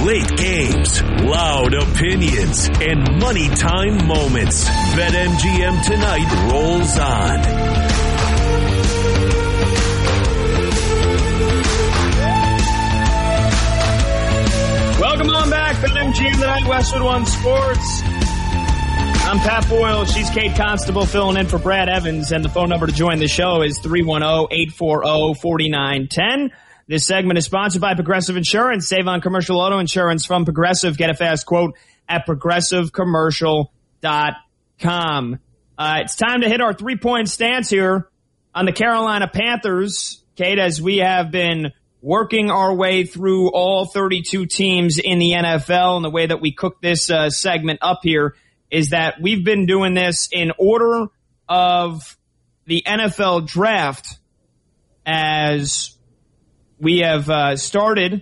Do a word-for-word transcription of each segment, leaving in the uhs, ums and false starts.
Late games, loud opinions, and money time moments. BetMGM Tonight rolls on. Welcome on back, BetMGM Tonight, Westwood One Sports. I'm Pat Boyle. She's Kate Constable filling in for Brad Evans. And the phone number to join the show is three one zero, eight four zero, four nine one zero. This segment is sponsored by Progressive Insurance. Save on commercial auto insurance from Progressive. Get a fast quote at progressive commercial dot com. Uh, it's time to hit our three-point stance here on the Carolina Panthers. Kate, as we have been working our way through all thirty-two teams in the N F L, and the way that we cook this uh, segment up here is that we've been doing this in order of the N F L draft, as we have uh, started.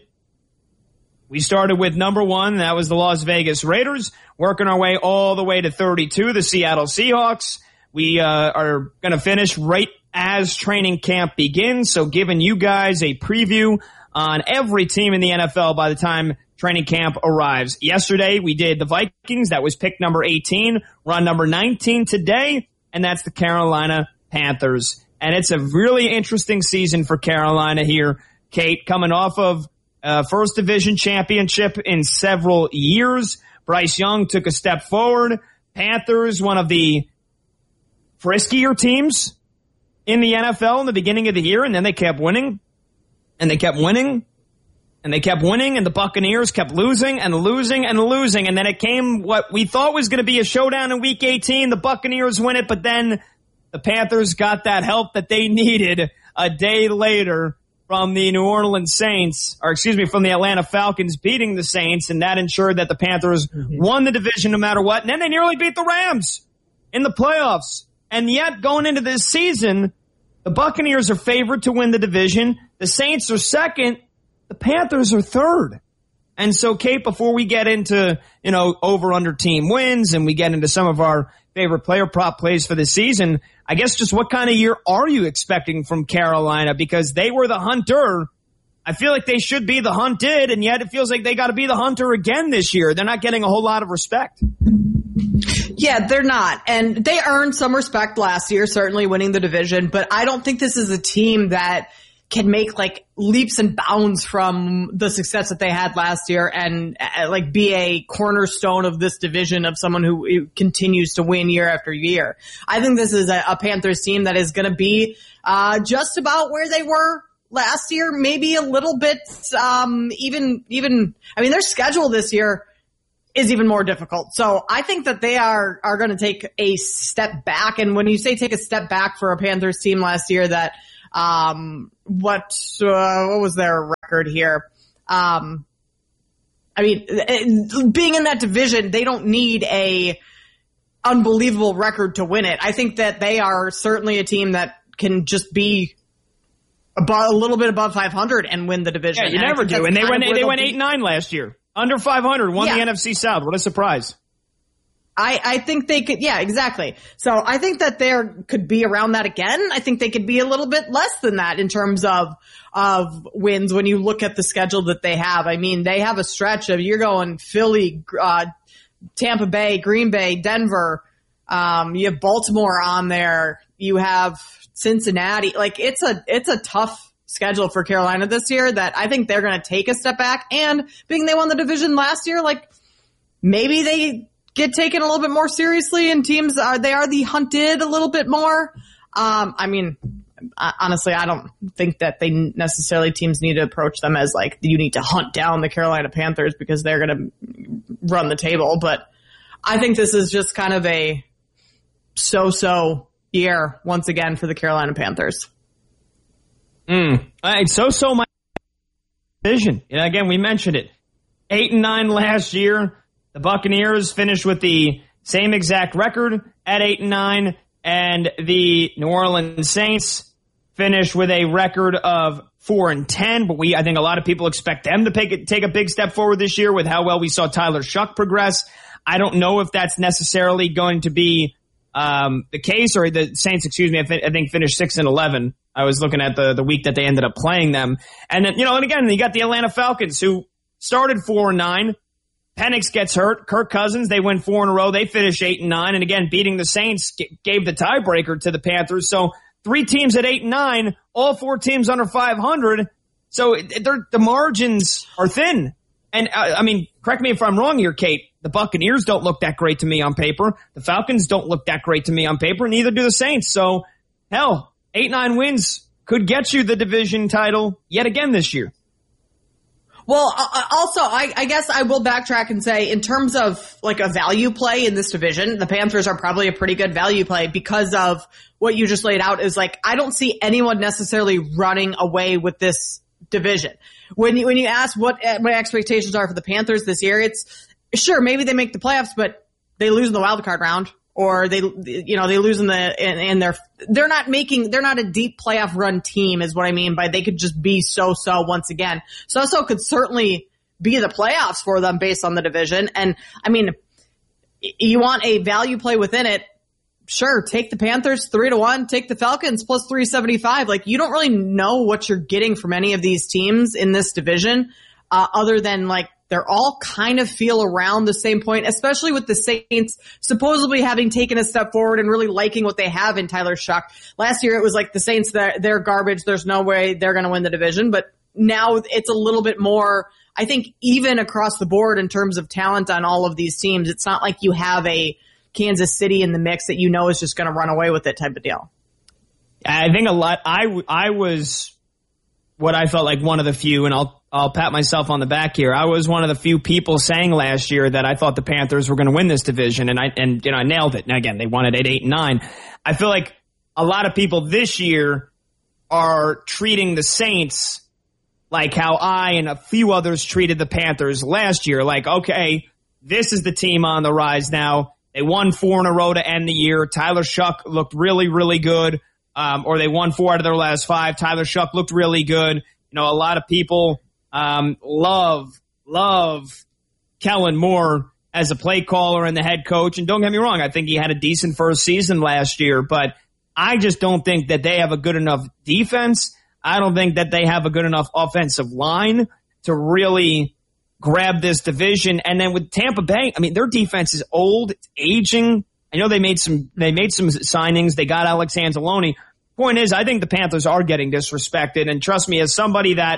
We started with number one. That was the Las Vegas Raiders, working our way all the way to thirty-two, the Seattle Seahawks. We uh, are going to finish right as training camp begins, so giving you guys a preview on every team in the N F L by the time training camp arrives. Yesterday, we did the Vikings. That was pick number eighteen. We're on number nineteen today, and that's the Carolina Panthers. And it's a really interesting season for Carolina here, Kate, coming off of uh, first division championship in several years. Bryce Young took a step forward. Panthers, one of the friskier teams in the N F L in the beginning of the year, and then they kept winning, and they kept winning, and they kept winning, and the Buccaneers kept losing and losing and losing, and then it came what we thought was going to be a showdown in Week eighteen. The Buccaneers win it, but then the Panthers got that help that they needed a day later from the New Orleans Saints, or excuse me, from the Atlanta Falcons beating the Saints, and that ensured that the Panthers mm-hmm. won the division no matter what, and then they nearly beat the Rams in the playoffs. And yet, going into this season, the Buccaneers are favored to win the division. The Saints are second. The Panthers are third. And so, Kate, before we get into, you know, over-under team wins and we get into some of our favorite player prop plays for the season, I guess just what kind of year are you expecting from Carolina? Because they were the hunter. I feel like they should be the hunted, and yet it feels like they got to be the hunter again this year. They're not getting a whole lot of respect. Yeah, they're not. And they earned some respect last year, certainly winning the division. But I don't think this is a team that can make like leaps and bounds from the success that they had last year and uh, like be a cornerstone of this division of someone who, who continues to win year after year. I think this is a, a Panthers team that is going to be uh just about where they were last year, maybe a little bit um even even I mean their schedule this year is even more difficult. So I think that they are are going to take a step back. And when you say take a step back for a Panthers team last year, that um what uh, what was their record here? Um I mean, being in that division, they don't need a unbelievable record to win it. I think that they are certainly a team that can just be about a little bit above five hundred and win the division. Yeah, you and never do. And they went they went eight and nine last year. Under five hundred, won yeah. the N F C South. What a surprise. I, I think they could, yeah, exactly. So I think that there could be around that again. I think they could be a little bit less than that in terms of, of wins when you look at the schedule that they have. I mean, they have a stretch of, you're going Philly, uh, Tampa Bay, Green Bay, Denver. Um, you have Baltimore on there. You have Cincinnati. Like it's a, it's a tough schedule for Carolina this year that I think they're going to take a step back. And being they won the division last year, like maybe they get taken a little bit more seriously and teams are, they are the hunted a little bit more. Um, I mean, honestly, I don't think that they necessarily teams need to approach them as like, you need to hunt down the Carolina Panthers because they're going to run the table. But I think this is just kind of a so-so year once again for the Carolina Panthers. Mm. Right, so-so my vision. And again, we mentioned it. Eight and nine last year. The Buccaneers finished with the same exact record at eight and nine, and the New Orleans Saints finished with a record of four and ten. But we, I think, a lot of people expect them to take a, take a big step forward this year with how well we saw Tyler Shuck progress. I don't know if that's necessarily going to be um, the case, or the Saints, excuse me, I, th- I think finished six and eleven. I was looking at the the week that they ended up playing them, and then, you know, and again, you got the Atlanta Falcons, who started four and nine. Penix gets hurt. Kirk Cousins, they win four in a row. They finish eight and nine. And again, beating the Saints g- gave the tiebreaker to the Panthers. So three teams at eight and nine, all four teams under five hundred. So the margins are thin. And uh, I mean, correct me if I'm wrong here, Kate. The Buccaneers don't look that great to me on paper. The Falcons don't look that great to me on paper. Neither do the Saints. So hell, eight, nine wins could get you the division title yet again this year. Well, uh, also, I, I guess I will backtrack and say, in terms of like a value play in this division, the Panthers are probably a pretty good value play because of what you just laid out. Is like, I don't see anyone necessarily running away with this division. When you, when you ask what my expectations are for the Panthers this year, it's sure, maybe they make the playoffs, but they lose in the wild card round. Or they, you know, they lose in the, in, in their, they're not making, they're not a deep playoff run team is what I mean by they could just be so-so once again. So-so could certainly be the playoffs for them based on the division. And I mean, you want a value play within it. Sure, take the Panthers three to one, take the Falcons plus three seventy-five. Like you don't really know what you're getting from any of these teams in this division, uh, other than like, they're all kind of feel around the same point, especially with the Saints supposedly having taken a step forward and really liking what they have in Tyler Shuck. Last year it was like the Saints, they're, they're garbage. There's no way they're going to win the division. But now it's a little bit more, I think, even across the board in terms of talent on all of these teams. It's not like you have a Kansas City in the mix that you know is just going to run away with it type of deal. I think a lot, I, I was what I felt like one of the few, and I'll I'll pat myself on the back here. I was one of the few people saying last year that I thought the Panthers were going to win this division, and I and you know I nailed it. Now again, they won it at eight and nine. I feel like a lot of people this year are treating the Saints like how I and a few others treated the Panthers last year. Like, okay, this is the team on the rise now. They won four in a row to end the year. Tyler Shuck looked really, really good. Um, or they won four out of their last five. Tyler Shuck looked really good. You know, a lot of people um, love, love Kellen Moore as a play caller and the head coach. And don't get me wrong, I think he had a decent first season last year. But I just don't think that they have a good enough defense. I don't think that they have a good enough offensive line to really grab this division. And then with Tampa Bay, I mean, their defense is old, it's aging. I know they made some they made some signings. They got Alex Anzalone. Point is, I think the Panthers are getting disrespected. And trust me, as somebody that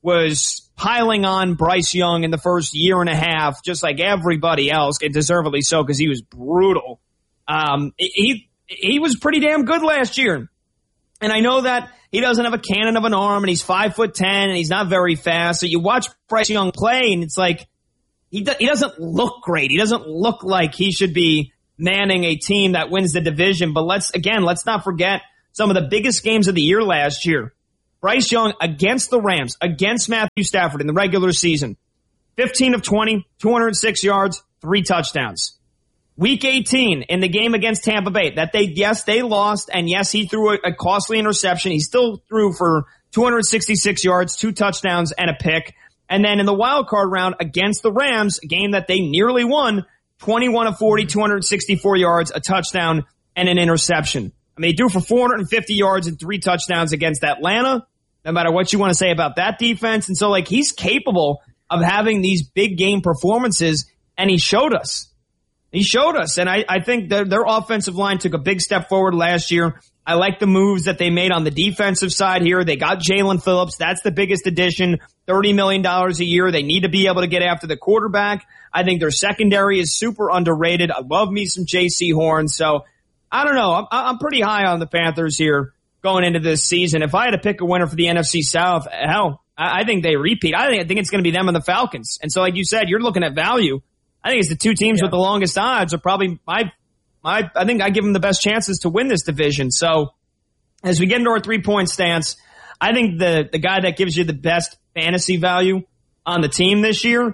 was piling on Bryce Young in the first year and a half, just like everybody else, and deservedly so because he was brutal, um, he he was pretty damn good last year. And I know that he doesn't have a cannon of an arm, and he's five foot ten, and he's not very fast. So you watch Bryce Young play, and it's like he do, he doesn't look great. He doesn't look like he should be manning a team that wins the division. But let's, again, let's not forget some of the biggest games of the year last year. Bryce Young against the Rams, against Matthew Stafford in the regular season. fifteen of twenty, two hundred six yards, three touchdowns. Week eighteen in the game against Tampa Bay, that they, yes, they lost, and yes, he threw a, a costly interception. He still threw for two hundred sixty-six yards, two touchdowns, and a pick. And then in the wild card round against the Rams, a game that they nearly won, twenty-one of forty, two hundred sixty-four yards, a touchdown, and an interception. I mean, he threw for four hundred fifty yards and three touchdowns against Atlanta, no matter what you want to say about that defense. And so, like, he's capable of having these big game performances, and he showed us. He showed us, and I, I think their, their offensive line took a big step forward last year. I like the moves that they made on the defensive side here. They got Jalen Phillips. That's the biggest addition, thirty million dollars a year. They need to be able to get after the quarterback. I think their secondary is super underrated. I love me some J C Horn. So, I don't know. I'm, I'm pretty high on the Panthers here going into this season. If I had to pick a winner for the N F C South, hell, I, I think they repeat. I think, I think it's going to be them and the Falcons. And so, like you said, you're looking at value. I think it's the two teams yeah. with the longest odds are probably my, my, I think I give them the best chances to win this division. So as we get into our three point stance, I think the, the guy that gives you the best fantasy value on the team this year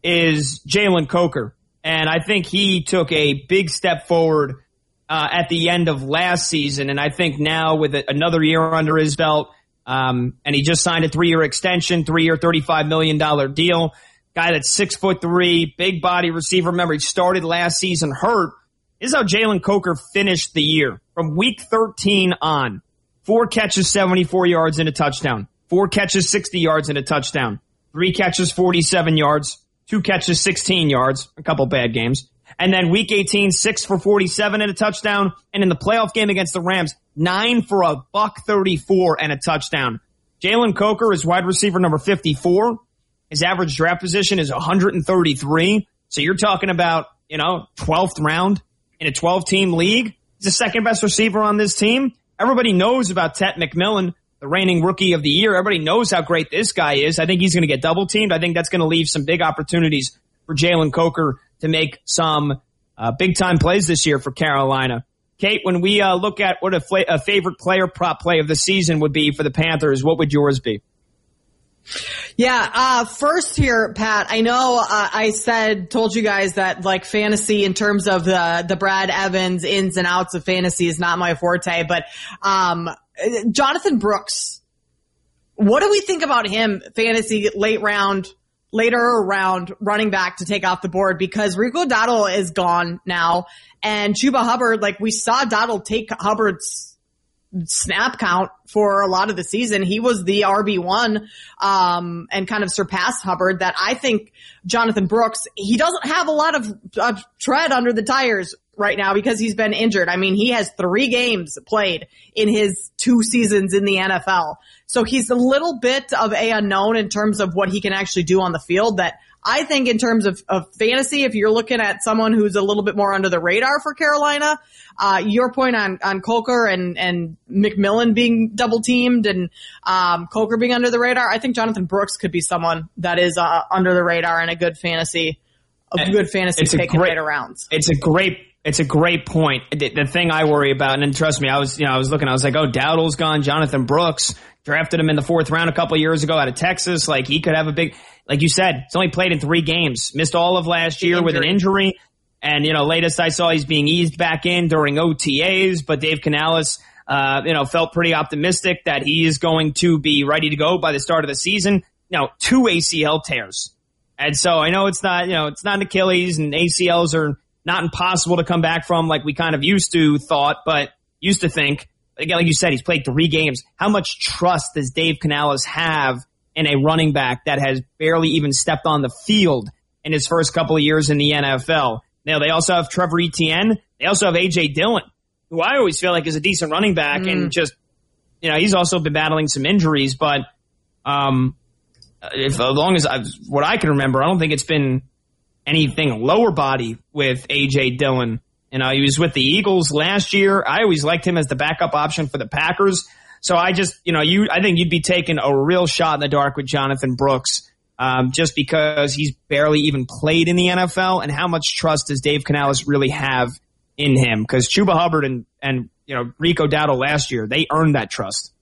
is Jalen Coker. And I think he took a big step forward, uh, at the end of last season. And I think now with a, another year under his belt, um, and he just signed a three year extension, three year, thirty-five million dollars deal. Guy that's six foot three, big body receiver. Remember, he started last season hurt. This is how Jalen Coker finished the year. From week thirteen on, four catches, seventy-four yards and a touchdown. Four catches, sixty yards and a touchdown. three catches, forty-seven yards, two catches, sixteen yards, a couple bad games. And then week eighteen, six for forty-seven and a touchdown. And in the playoff game against the Rams, nine for a buck thirty-four and a touchdown. Jalen Coker is wide receiver number fifty-four. His average draft position is one hundred thirty-three. So you're talking about, you know, twelfth round in a twelve-team league. He's the second best receiver on this team. Everybody knows about Ted McMillan, the reigning rookie of the year. Everybody knows how great this guy is. I think he's going to get double-teamed. I think that's going to leave some big opportunities for Jalen Coker to make some uh, big-time plays this year for Carolina. Kate, when we uh, look at what a, fla- a favorite player prop play of the season would be for the Panthers, what would yours be? Yeah, uh, first here, Pat, I know uh, I said, told you guys that like fantasy in terms of the, the Brad Evans ins and outs of fantasy is not my forte, but um, Jonathan Brooks, what do we think about him fantasy late round, later round running back to take off the board? Because Rico Dowdle is gone now, and Chuba Hubbard, like we saw Dowdle take Hubbard's snap count for a lot of the season. He was the R B one, um, and kind of surpassed Hubbard. That I think Jonathan Brooks, he doesn't have a lot of uh, tread under the tires right now because he's been injured. I mean, he has three games played in his two seasons in the N F L. So he's a little bit of a unknown in terms of what he can actually do on the field. That I think in terms of, of fantasy, if you're looking at someone who's a little bit more under the radar for Carolina, uh, your point on, on Coker and, and McMillan being double teamed and, um, Coker being under the radar, I think Jonathan Brooks could be someone that is, uh, under the radar and a good fantasy, a good fantasy it's pick in later rounds. It's a great, it's a great point. The, the thing I worry about, and then trust me, I was, you know, I was looking, I was like, oh, Dowdle's gone, Jonathan Brooks, drafted him in the fourth round a couple of years ago out of Texas. Like he could have a big, like you said, he's only played in three games, missed all of last year with an injury. And, you know, latest I saw he's being eased back in during O T As, but Dave Canales, uh, you know, felt pretty optimistic that he is going to be ready to go by the start of the season. Now, two A C L tears. And so I know it's not, you know, it's not an Achilles, and A C Ls are not impossible to come back from like we kind of used to thought, but used to think. Again, like you said, he's played three games. How much trust does Dave Canales have in a running back that has barely even stepped on the field in his first couple of years in the N F L? Now, they also have Trevor Etienne. They also have A J Dillon, who I always feel like is a decent running back. Mm. And just, you know, he's also been battling some injuries. But um, if, as long as I've, what I can remember, I don't think it's been anything lower body with A J Dillon. You know, he was with the Eagles last year. I always liked him as the backup option for the Packers. So I just, you know, you, I think you'd be taking a real shot in the dark with Jonathan Brooks, um, just because he's barely even played in the N F L. And how much trust does Dave Canales really have in him? Because Chuba Hubbard and, and, you know, Rico Dowdle last year, they earned that trust.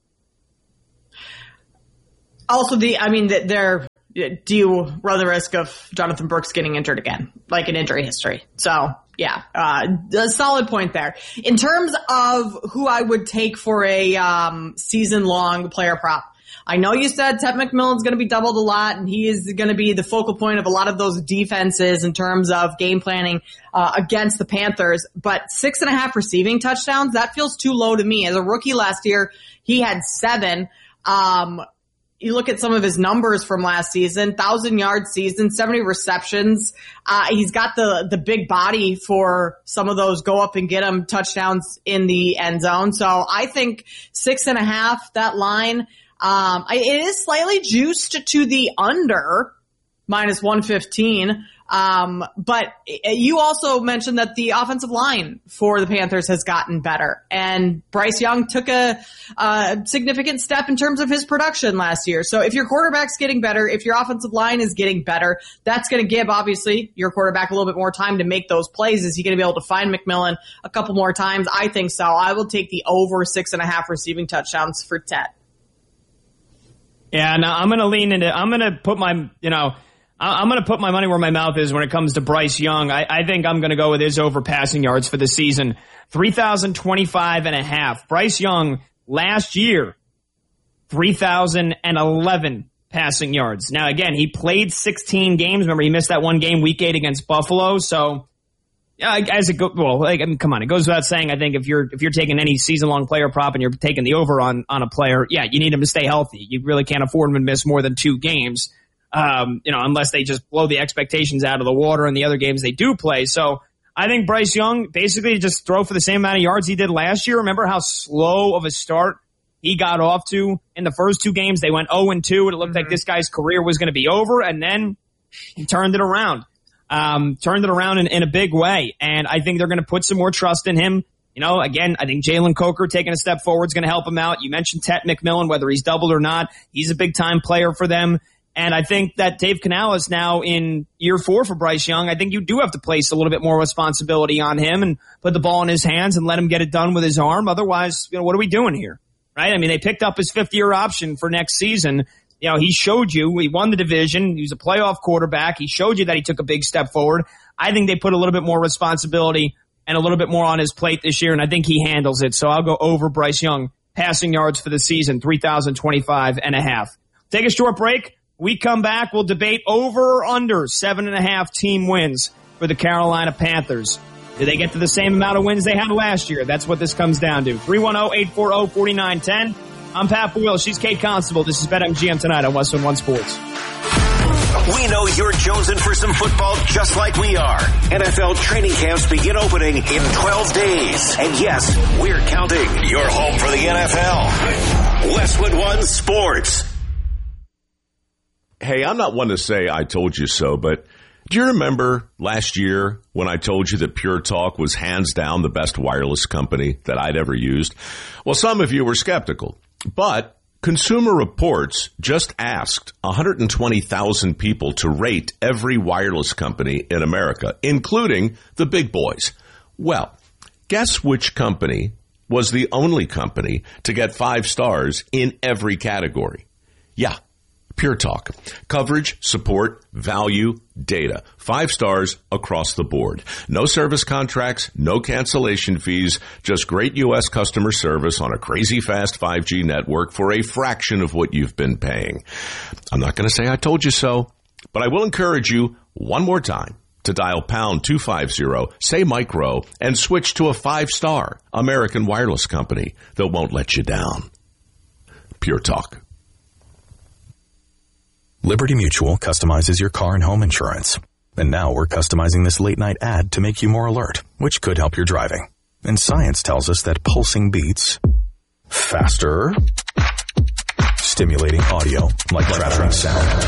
Also, the, I mean, they're, do you run the risk of Jonathan Brooks getting injured again, like an injury history? So, yeah, uh, a solid point there. In terms of who I would take for a um, season-long player prop, I know you said Ted McMillan's going to be doubled a lot, and he is going to be the focal point of a lot of those defenses in terms of game planning uh, against the Panthers. But six and a half receiving touchdowns, that feels too low to me. As a rookie last year, he had seven. Um, You look at some of his numbers from last season, thousand yard season, seventy receptions. Uh, he's got the, the big body for some of those go up and get him touchdowns in the end zone. So I think six and a half, that line, um, it is slightly juiced to the under minus one fifteen. Um, but you also mentioned that the offensive line for the Panthers has gotten better, and Bryce Young took a, a significant step in terms of his production last year. So if your quarterback's getting better, if your offensive line is getting better, that's going to give, obviously, your quarterback a little bit more time to make those plays. Is he going to be able to find McMillan a couple more times? I think so. I will take the over six and a half receiving touchdowns for Ted. Yeah, no, I'm going to lean into, I'm going to put my, you know, I'm going to put my money where my mouth is when it comes to Bryce Young. I, I think I'm going to go with his over passing yards for the season. three thousand twenty-five and a half. Bryce Young last year, three thousand eleven passing yards. Now, again, he played sixteen games. Remember, he missed that one game week eight against Buffalo. So, yeah, as it go, well, like, I mean, come on, it goes without saying. I think if you're if you're taking any season long player prop and you're taking the over on on a player, yeah, you need him to stay healthy. You really can't afford him to miss more than two games. um, you know, unless they just blow the expectations out of the water in the other games they do play. So I think Bryce Young basically just throw for the same amount of yards he did last year. Remember how slow of a start he got off to in the first two games? They went oh and two, and it looked like this guy's career was going to be over, and then he turned it around. Um, turned it around in, in a big way, and I think they're going to put some more trust in him. You know, again, I think Jalen Coker taking a step forward is going to help him out. You mentioned Tet McMillan, whether he's doubled or not. He's a big-time player for them. And I think that Dave Canales now in year four for Bryce Young, I think you do have to place a little bit more responsibility on him and put the ball in his hands and let him get it done with his arm. Otherwise, you know, what are we doing here? Right? I mean, they picked up his fifth-year option for next season. You know, he showed you, he won the division. He was a playoff quarterback. He showed you that he took a big step forward. I think they put a little bit more responsibility and a little bit more on his plate this year, and I think he handles it. So I'll go over Bryce Young passing yards for the season, three thousand twenty-five and a half. Take a short break. We come back. We'll debate over or under seven and a half team wins for the Carolina Panthers. Did they get to the same amount of wins they had last year? That's what this comes down to. three one zero, eight four zero, four nine one zero. I'm Pat Boyle. She's Kate Constable. This is BetMGM Tonight on Westwood One Sports. We know you're jonesing for some football just like we are. N F L training camps begin opening in twelve days. And yes, we're counting. Your home for the N F L. Westwood One Sports. Hey, I'm not one to say I told you so, but do you remember last year when I told you that Pure Talk was hands down the best wireless company that I'd ever used? Well, some of you were skeptical, but Consumer Reports just asked one hundred twenty thousand people to rate every wireless company in America, including the big boys. Well, guess which company was the only company to get five stars in every category? Yeah, Pure Talk. Coverage, support, value, data. Five stars across the board. No service contracts, no cancellation fees, just great U S customer service on a crazy fast five G network for a fraction of what you've been paying. I'm not going to say I told you so, but I will encourage you one more time to dial pound two fifty, say micro, and switch to a five-star American wireless company that won't let you down. Pure Talk. Liberty Mutual customizes your car and home insurance. And now we're customizing this late-night ad to make you more alert, which could help your driving. And science tells us that pulsing beats faster, stimulating audio like traveling sound,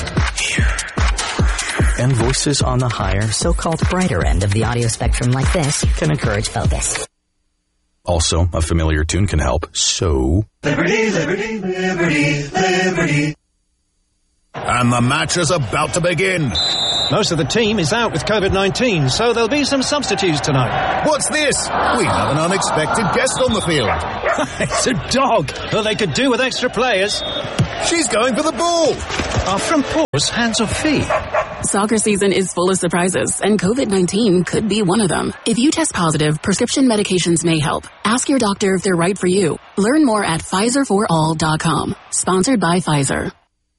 and voices on the higher, so-called brighter end of the audio spectrum like this can encourage focus. Also, a familiar tune can help, so... Liberty, liberty, liberty, liberty. And the match is about to begin. Most of the team is out with COVID nineteen, so there'll be some substitutes tonight. What's this? We have an unexpected guest on the field. It's a dog. Well, they could do with extra players. She's going for the ball. Our front paws, hands or feet. Soccer season is full of surprises, and COVID nineteen could be one of them. If you test positive, prescription medications may help. Ask your doctor if they're right for you. Learn more at Pfizer for all dot com. Sponsored by Pfizer.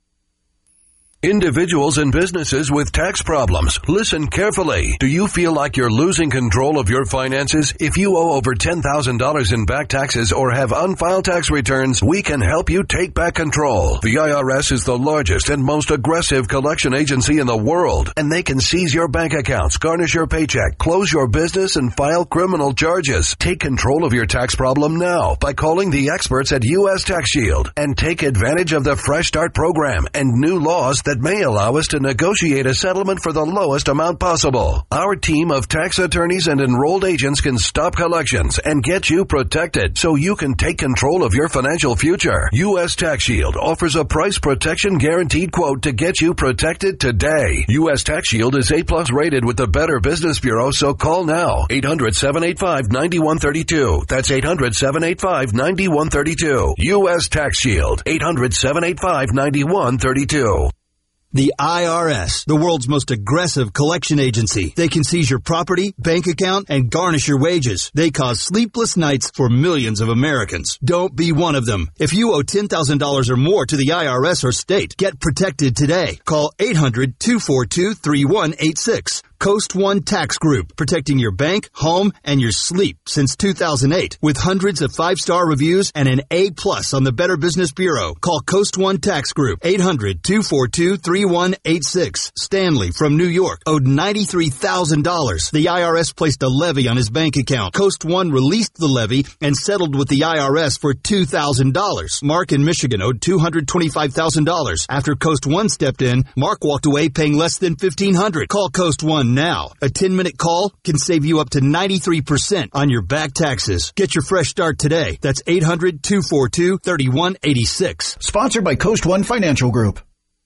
Individuals and businesses with tax problems, listen carefully. Do you feel like you're losing control of your finances? If you owe over ten thousand dollars in back taxes or have unfiled tax returns, we can help you take back control. The I R S is the largest and most aggressive collection agency in the world, and they can seize your bank accounts, garnish your paycheck, close your business, and file criminal charges. Take control of your tax problem now by calling the experts at U S Tax Shield and take advantage of the Fresh Start program and new laws that may allow us to negotiate a settlement for the lowest amount possible. Our team of tax attorneys and enrolled agents can stop collections and get you protected so you can take control of your financial future. U S Tax Shield offers a price protection guaranteed quote to get you protected today. U S Tax Shield is A plus rated with the Better Business Bureau, so call now. eight hundred, seven eight five, nine one three two. That's eight hundred, seven eight five, nine one three two. U S Tax Shield. eight hundred, seven eight five, nine one three two. The I R S, the world's most aggressive collection agency. They can seize your property, bank account, and garnish your wages. They cause sleepless nights for millions of Americans. Don't be one of them. If you owe ten thousand dollars or more to the I R S or state, get protected today. Call eight hundred, two four two, three one eight six. Coast One Tax Group, protecting your bank, home, and your sleep since two thousand eight. With hundreds of five-star reviews and an A plus on the Better Business Bureau. Call Coast One Tax Group, eight hundred, two four two, three one eight six. Stanley from New York owed ninety-three thousand dollars. The I R S placed a levy on his bank account. Coast One released the levy and settled with the I R S for two thousand dollars. Mark in Michigan owed two hundred twenty-five thousand dollars. After Coast One stepped in, Mark walked away paying less than fifteen hundred dollars. Call Coast One now. A ten-minute call can save you up to ninety-three percent on your back taxes. Get your fresh start today. That's eight hundred, two four two, three one eight six. Sponsored by Coast One Financial Group.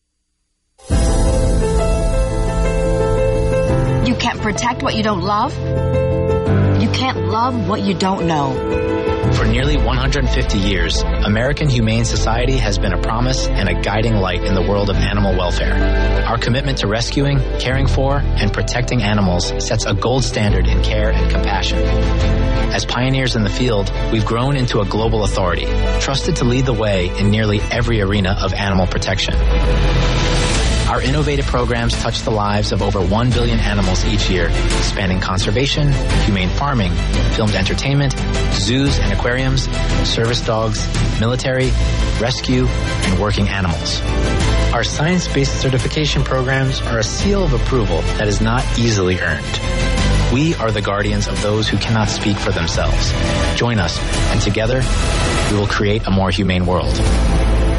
You can't protect what you don't love. You can't love what you don't know. For nearly one hundred fifty years, American Humane Society has been a promise and a guiding light in the world of animal welfare. Our commitment to rescuing, caring for, and protecting animals sets a gold standard in care and compassion. As pioneers in the field, we've grown into a global authority, trusted to lead the way in nearly every arena of animal protection. Our innovative programs touch the lives of over one billion animals each year, spanning conservation, humane farming, filmed entertainment, zoos and aquariums, service dogs, military, rescue, and working animals. Our science-based certification programs are a seal of approval that is not easily earned. We are the guardians of those who cannot speak for themselves. Join us, and together, we will create a more humane world.